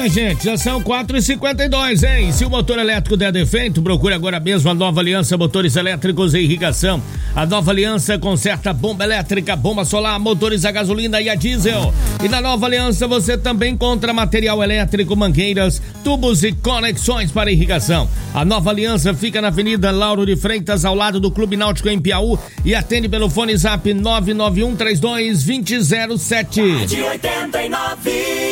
minha gente, já são 4h52, hein? Se o motor elétrico der defeito, procure agora mesmo a Nova Aliança Motores Elétricos e Irrigação. A Nova Aliança conserta bomba elétrica, bomba solar, motores a gasolina e a diesel. E na Nova Aliança você também encontra material elétrico, mangueiras, tubos e conexões para irrigação. A Nova Aliança fica na Avenida Lauro de Freitas, ao lado do Clube Náutico em Piauí, e atende pelo fone Zap 991322007. De 89.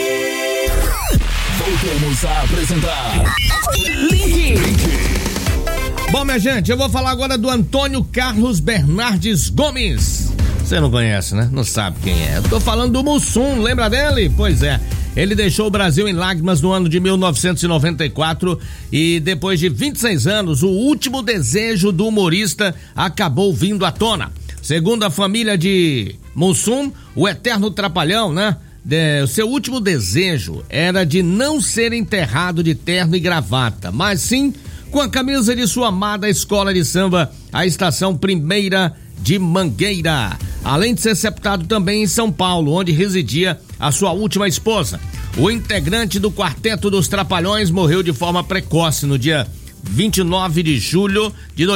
Voltamos a apresentar Link. Bom, minha gente, eu vou falar agora do Antônio Carlos Bernardes Gomes. Você não conhece, né? Não sabe quem é. Eu tô falando do Mussum, lembra dele? Pois é. Ele deixou o Brasil em lágrimas no ano de 1994 e depois de 26 anos, o último desejo do humorista acabou vindo à tona. Segundo a família de Mussum, o eterno trapalhão, né? O seu último desejo era de não ser enterrado de terno e gravata, mas sim com a camisa de sua amada escola de samba, a Estação Primeira de Mangueira, além de ser sepultado também em São Paulo, onde residia a sua última esposa. O integrante do Quarteto dos Trapalhões morreu de forma precoce no dia 29 de julho de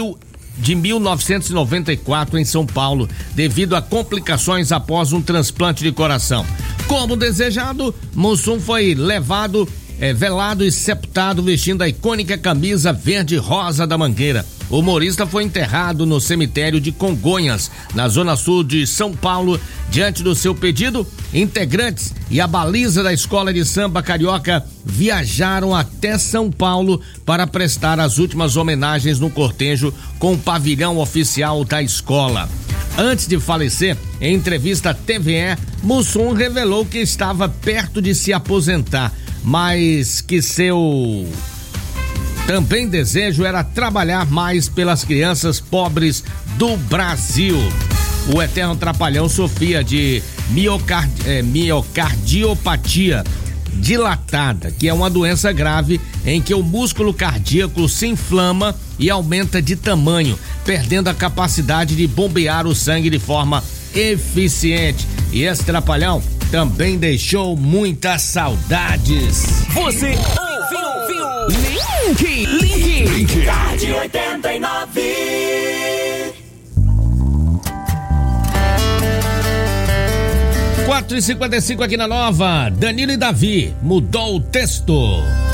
1994 em São Paulo, devido a complicações após um transplante de coração. Como desejado, Mussum foi velado e sepultado vestindo a icônica camisa verde-rosa da Mangueira. O humorista foi enterrado no cemitério de Congonhas, na zona sul de São Paulo. Diante do seu pedido, integrantes e a baliza da escola de samba carioca viajaram até São Paulo para prestar as últimas homenagens no cortejo com o pavilhão oficial da escola. Antes de falecer, em entrevista à TVE, Mussum revelou que estava perto de se aposentar, mas que seu também desejo era trabalhar mais pelas crianças pobres do Brasil. O eterno trapalhão sofria de miocardiopatia dilatada, que é uma doença grave em que o músculo cardíaco se inflama e aumenta de tamanho, perdendo a capacidade de bombear o sangue de forma eficiente. E esse trapalhão também deixou muitas saudades. Você ouviu Link. Tarde 89. (4h55) aqui na Nova. Danilo e Davi, mudou o texto.